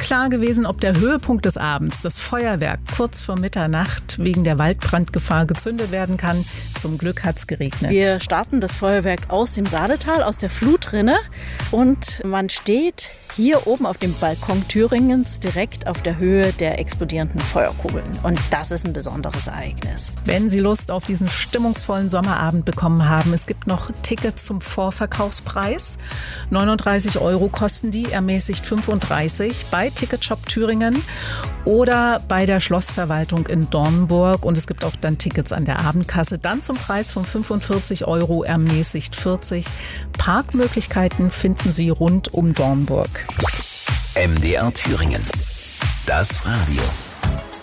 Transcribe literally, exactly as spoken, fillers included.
unklar gewesen, ob der Höhepunkt des Abends, das Feuerwerk, kurz vor Mitternacht wegen der Waldbrandgefahr gezündet werden kann. Zum Glück hat es geregnet. Wir starten das Feuerwerk aus dem Saaletal, aus der Flutrinne. Und man steht hier oben auf dem Balkon Thüringens direkt auf der Höhe der explodierenden Feuerkugeln. Und das ist ein besonderes Ereignis. Wenn Sie Lust auf diesen stimmungsvollen Sommerabend bekommen haben, es gibt noch Tickets zum Vorverkaufspreis. neununddreißig Euro kosten die, ermäßigt fünfunddreißig bei Ticketshop Thüringen oder bei der Schlossverwaltung in Dornburg. Und es gibt auch dann Tickets an der Abendkasse. Dann zum Preis von fünfundvierzig Euro, ermäßigt vierzig. Parkmöglichkeiten finden Sie rund um Dornburg. M D R Thüringen. Das Radio.